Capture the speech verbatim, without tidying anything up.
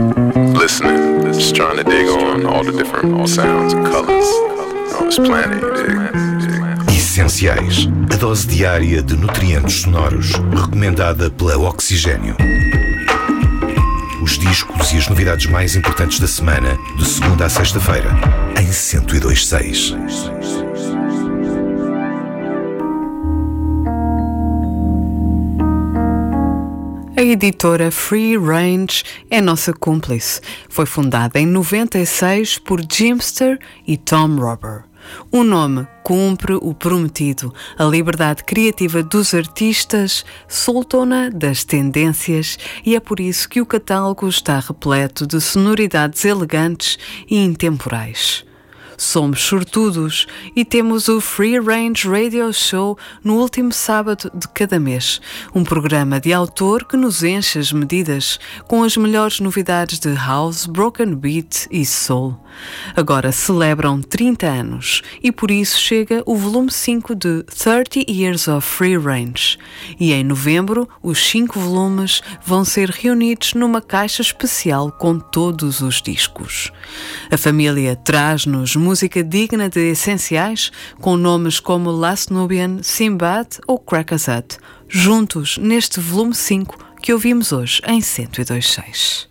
listening, just trying to dig on all the different sounds and colors on this planet, you dig? Essenciais, a dose diária de nutrientes sonoros, recomendada pela Oxigênio. Os discos e as novidades mais importantes da semana, de segunda a sexta-feira, em cento e dois ponto seis. A editora Free Range é nossa cúmplice. Foi fundada em noventa e seis por Jimster e Tom Robber. O nome cumpre o prometido. A liberdade criativa dos artistas soltou-na das tendências e é por isso que o catálogo está repleto de sonoridades elegantes e intemporais. Somos sortudos e temos o Free Range Radio Show no último sábado de cada mês. Um programa de autor que nos enche as medidas com as melhores novidades de House, Broken Beat e Soul. Agora celebram trinta anos e por isso chega o volume cinco de thirty Years of Free Range. E em novembro, os cinco volumes vão ser reunidos numa caixa especial com todos os discos. A família traz-nos música digna de essenciais, com nomes como Last Nubian, Sinbad ou Crackazat, juntos neste volume cinco que ouvimos hoje em cento e dois ponto seis.